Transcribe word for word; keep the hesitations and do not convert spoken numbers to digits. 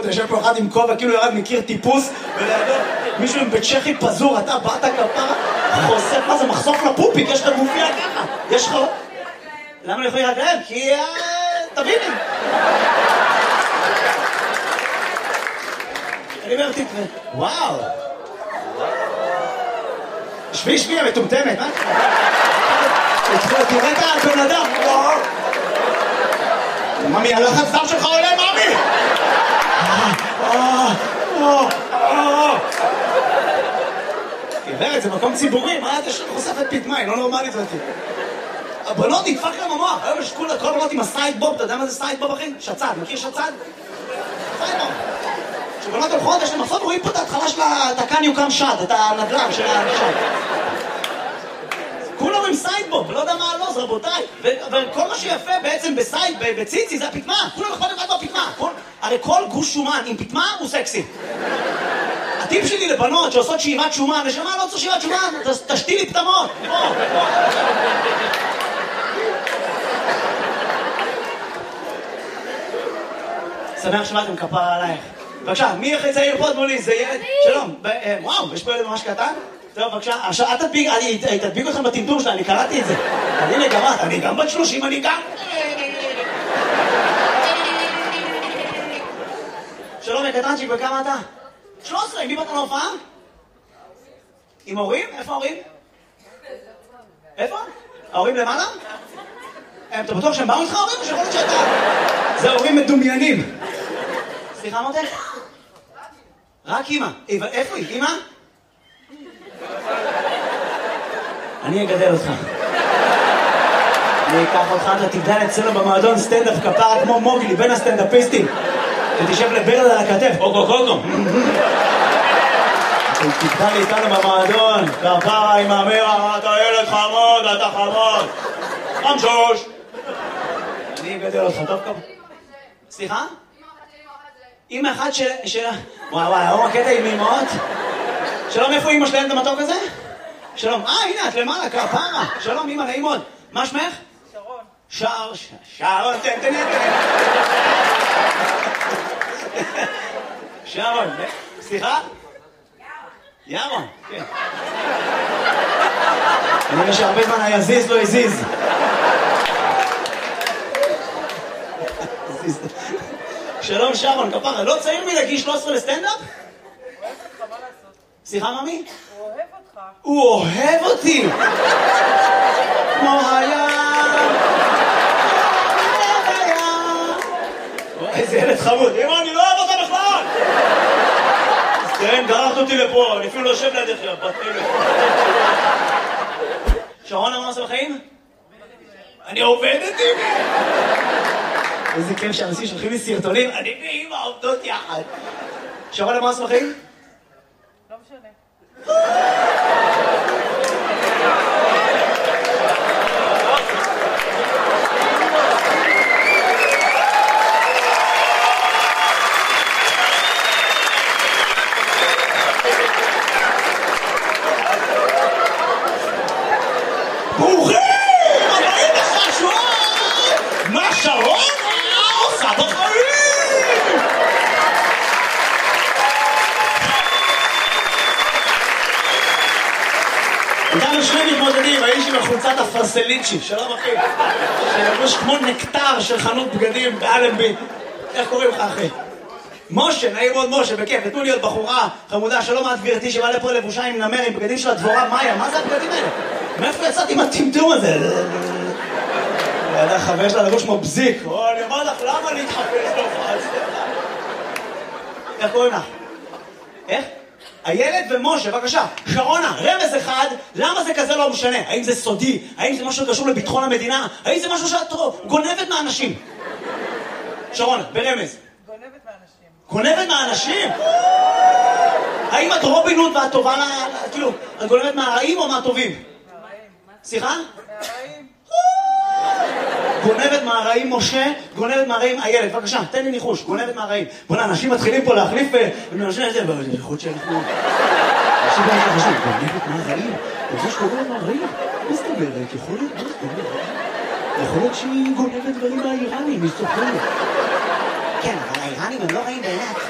אתה יושב פה אחד עם כובע, כאילו ירד מכיר טיפוס, ולידו מישהו עם בצ'כי פזור, אתה באת כפרה, חושף, מה זה, מחשוף לפופיק, יש לך גופיה ככה, יש לך... למה אני יכול לראות להם? כי... תביני. אני אומר, תתראה, וואו. שבי, שבי, המטומטמת, מה? תראה את הבן אדם, וואו. ממי, הלחץ דם שלך עולה, ממי! גברת, זה מקום ציבורי, מה אתה חושפת פתמה, היא לא נורמלית אותי. הבנות נדפק להם המוח, היום יש כל הבנות עם הסייד בוב, אתה יודע מה זה סייד בוב אחי? שצד, מכיר שצד? סייד בוב. כשבנות הולכות, יש להם מחסות, רואים פה את ההתחלה של התקן יוקם שד, את הנדל"ן של השד. כולם עם סיידבוב, לא יודע מה הלוז, רבותיי. וכל מה שיפה בעצם בסייד, בציצי, זה הפתמה. כולם יכול לבד בפתמה. הרי כל גוש שומן עם פתמה הוא סקסי. הטיפ שלי לבנות שעושות שאיבת שומן, נשמה לא צריך שאיבת שומן, תשתי לי פתמות. שמח שבאתם כפרה עלייך. בבקשה, מי הכי צעיר פה מולי? זה ילד? שלום. וואו, יש פה ילד ממש קטן? טוב, בבקשה, עכשיו, אל תדביק, אני תדביק אתכם בטמטום שלה, אני קראתי את זה. הנה, גם את, אני גם בת שלושים, אני גם... שלום, יקטנצ'יק, וכמה אתה? שלוש עשרה, עם מי באת להופעה? עם הורים? איפה ההורים? איפה? ההורים למעלה? אתה בטוח שהם באו איתך ההורים או שיכול להיות שאתה? זה הורים מדומיינים. סליחה, מותק? רק אמא. איפה היא? אמא? אני אגדל אותך. אני אקח אותך, אתה תגדל אצלנו במועדון סטנדאפ כפרה כמו מוגלי, בין הסטנדאפיסטים. ותשב לברד על הכתף, קוקו קוקו. אתה תגדל איתנו במועדון, כפרה עם המרה, אתה ילד חמוד, אתה חמוד. חמשוש. אני אגדל אותך, טוב כפרה. סליחה? אמא אחת של... וואי וואי, היום הקטע עם אמאות. שלום, איפה אמא שלהם את המתוק הזה? שלום, אה, הנה, את למעלה, כפרה. שלום, אמא, נעים מאוד. מה שמך? שרון. שר, שרון, תן, תן, תן. שרון, סליחה? ירון. ירון, כן. אני רואה שהרבה זמן היה זיז, לא הזיז. שלום, שרון, כפרה. לא צעיר מלגיל שלוש עשרה לסטנדאפ? הוא אוהב אותך, מה לעשות? סליחה, ממי? הוא אוהב אותך. הוא אוהב אותי! כמו הים! איזה ילד חמוד! אמא, אני לא אוהב אותה בכלל! אז תראה, גררת אותי לפה, אני אפילו לא יושב לידך, בת אלף. שרון, מה עושה בחיים? אני עובדת עם מי! איזה כיף שאנשים שולחים לי סרטונים, אני ואמא עובדות יחד. שרון, מה עושה בחיים? לא משנה. ברוכים! הבאים לחשון! מה שרון עושה בחיים? איתנו שני מתמודדים, האיש עם החולצת הפרסליצ'י, שלום אחי, שלבוש כמו נקטר של חנות בגדים באלנבי. איך קוראים לך אחי? משה, נעים מאוד משה, בכיף, נתנו לי עוד בחורה חמודה, שלום את גברתי שבא לפה לבושה עם נמר, עם בגדים של הדבורה מאיה, מה זה הבגדים האלה? מאיפה יצאתי עם הטמטום הזה? ידע חבר שלה לבוש כמו בזיק, או אני אומר לך, למה להתחפש להופעה? איך קוראים לך? איך? הילד ומשה, בבקשה, שרונה, רמז אחד, למה זה כזה לא משנה? האם זה סודי? האם זה משהו קשור לביטחון המדינה? האם זה משהו שאת גונבת מהאנשים? שרונה, ברמז. גונבת מהאנשים. גונבת מהאנשים? האם את רובין הוד ואת טובה לה... כאילו, את גונבת מהרעים או מהטובים? מהרעים. סליחה? מהרעים. גונבת מהרעים משה, גונבת מהרעים הילד. בבקשה, תן לי ניחוש, גונבת מהרעים. בוא'נה, אנשים מתחילים פה להחליף ומאנשים את זה, יכול להיות שאנחנו... אנשים גם חשוב, גונבת מהרעים? יש גונבת מהרעים? מה זאת אומרת? יכול להיות, מה זאת אומרת? יכול להיות שהיא גונבת דברים מהאיראנים, היא סוחרת. כן, אבל האיראנים הם לא רעים בעיני